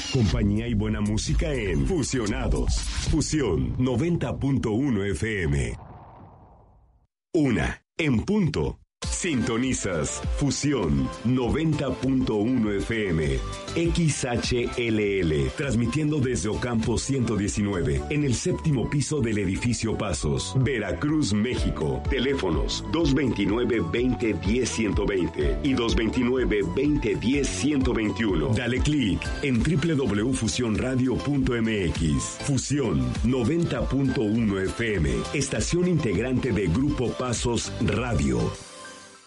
Compañía y buena música en Fusionados. Fusión 90.1 FM. 1 en punto. Sintonizas Fusión 90.1 FM XHLL, transmitiendo desde Ocampo 119, en el séptimo piso del edificio Pasos, Veracruz, México. Teléfonos 229-2010-120 y 229-2010-121. Dale clic en www.fusionradio.mx. Fusión 90.1 FM, estación integrante de Grupo Pasos Radio.